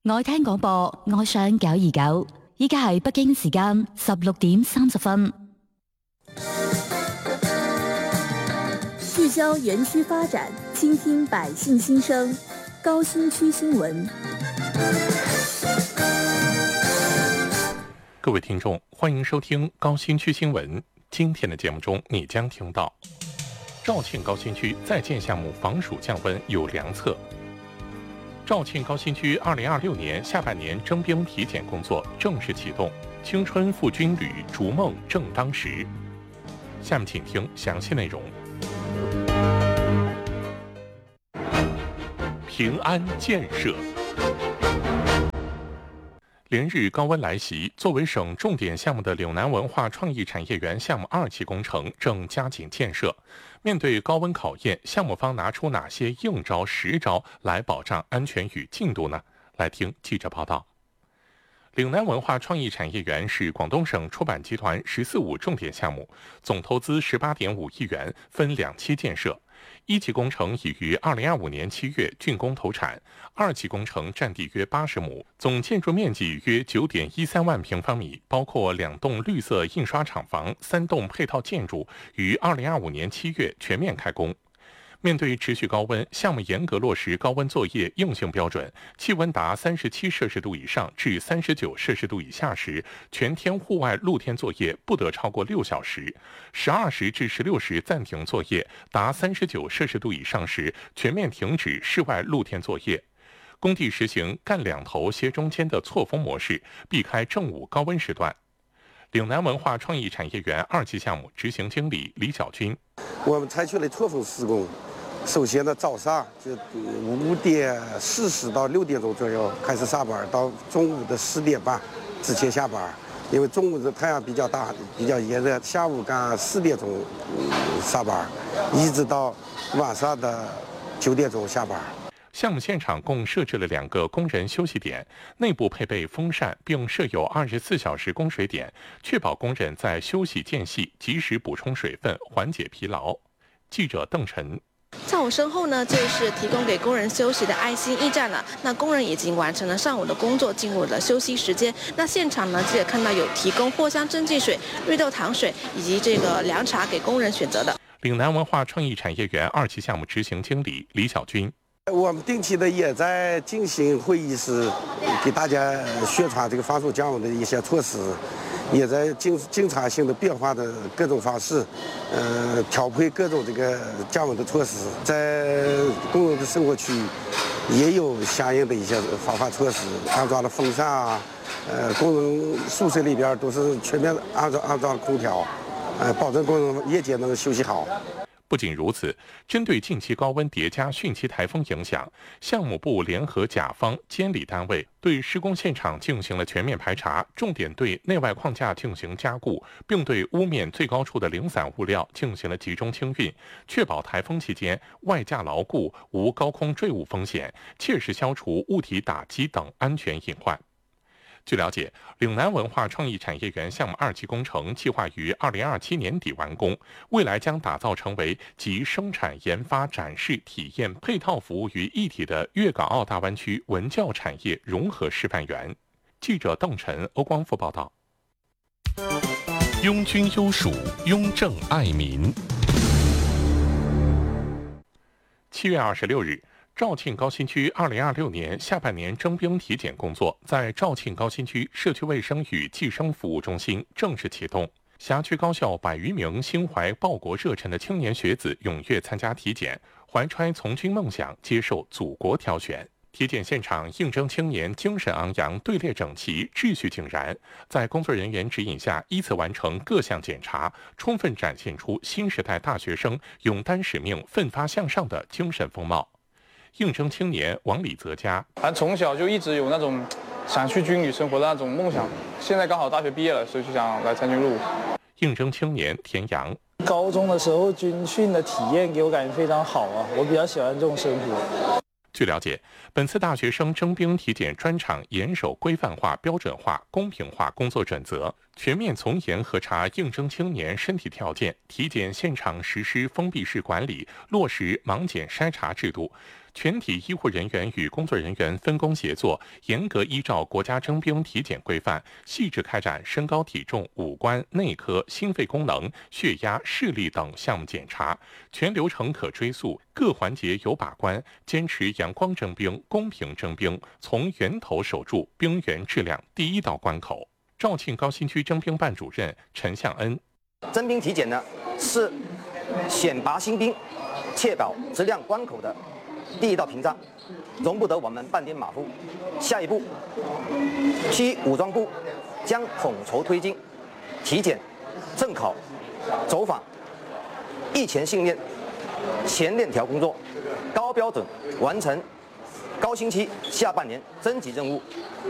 愛聽廣播，愛上929，依家係北京時間16點30分。 聚焦園區發展，傾聽百姓心聲。高新區新聞。 各位聽眾，歡迎收聽高新區新聞。今天的節目中，你將聽到肇慶高新區在建項目防暑降溫有良策。肇慶高新區2026年下半年徵兵體檢工作正式啟動，青春赴軍旅逐夢正當時。下面請聽詳細內容。平安建設。連日高溫來襲，作為省重點項目的嶺南文化創意產業園項目2期工程正加緊建設。面對高溫考驗，項目方拿出哪些硬招實招來保障安全與進度呢？來聽記者報道。嶺南文化創意產業園是廣東省出版集團“14+5”重點項目，總投資18.5億元，分2期建設。1期工程已於2025年7月竣工投產，2期工程佔地約80畝，總建築面積約9.13萬平方米，包括2棟綠色印刷廠房、3棟配套建築，於2025年7月全面開工。面對持續高溫，項目嚴格落實高溫作業硬性標準，氣溫達37攝氏度以上至39攝氏度以下時，全天戶外露天作業不得超過6小時；12時至16時暫停作業，達39攝氏度以上時，全面停止室外露天作業。工地實行幹2頭歇中間的錯峰模式，避開正午高溫時段。嶺南文化創意產業園2期項目執行經理李小軍： 我們採取了錯峰施工。首先呢，早上就5點40到6點鐘左右開始上班，到中午的10點半之前下班。因為中午的太陽比較大，比較炎熱，下午趕4點鐘上班，一直到晚上的9點鐘下班。 項目現場共設置了2個工人休息點，內部配備風扇，並設有24小時供水點，確保工人在休息間隙及時補充水分，緩解疲勞。記者鄧晨。 在我身後呢，就是提供給工人休息的愛心驛站了。那工人已經完成了上午的工作，進入了休息時間。那現場呢，記者看到有提供藿香正氣水、綠豆糖水以及這個涼茶給工人選擇的。 嶺南文化創意產業園2期項目執行經理李小軍： 我們定期的也在進行會議室，給大家宣傳這個防暑降溫的一些措施。也在經常性的變化的各種方式，調配各種這個降溫的措施，在工人的生活區也有相應的一些防範措施，安裝了風扇啊，工人宿舍裏邊都是全面安裝了空調，保證工人夜間能休息好。 不僅如此，針對近期高溫疊加汛期颱風影響，項目部聯合甲方監理單位對施工現場進行了全面排查，重點對內外框架進行加固，並對屋面最高處的零散物料進行了集中清運，確保颱風期間外架牢固，無高空墜物風險，切實消除物體打擊等安全隱患。據了解，嶺南文化創意產業園項目2期工程計劃於2027年底完工，未來將打造成為集生產、研發、展示、體驗、配套服務於一體的粵港澳大灣區文教產業融合示範園。記者鄧晨、歐光復報道。擁軍優屬，擁政愛民。7月26日。肇慶高新區2026年下半年徵兵體檢工作在肇慶高新區社區衛生與計生服務中心正式啟動。轄區高校100餘名心懷報國熱忱的青年學子踴躍參加體檢，懷揣從軍夢想，接受祖國挑選。體檢現場應徵青年精神昂揚，隊列整齊，秩序井然，在工作人員指引下依次完成各項檢查，充分展現出新時代大學生勇擔使命、奮發向上的精神風貌。應徵青年王李澤嘉， 他從小就一直有那種想去軍旅生活的那種夢想，現在剛好大學畢業了，所以就想來參軍入伍。 應徵青年田陽， 高中的時候軍訓的體驗給我感覺非常好啊，我比較喜歡這種生活。 據了解，本次大學生徵兵體檢專場嚴守規範化、標準化、公平化工作準則， 全面从严核查应征青年身体条件，体检现场实施封闭式管理，落实盲检筛查制度。全体医护人员与工作人员分工协作，严格依照国家征兵体检规范，细致开展身高体重、五官、内科、心肺功能、血压、视力等项目检查，全流程可追溯，各环节有把关，坚持阳光征兵、公平征兵，从源头守住兵员质量第一道关口。肇庆高新区征兵办主任陈向恩： 征兵体检呢，是选拔新兵、确保质量关口的第一道屏障，容不得我们半点马虎。下一步，区武装部将统筹推进体检、正考、走访、役前训练、前链条工作，高标准完成高新区下半年征集任务。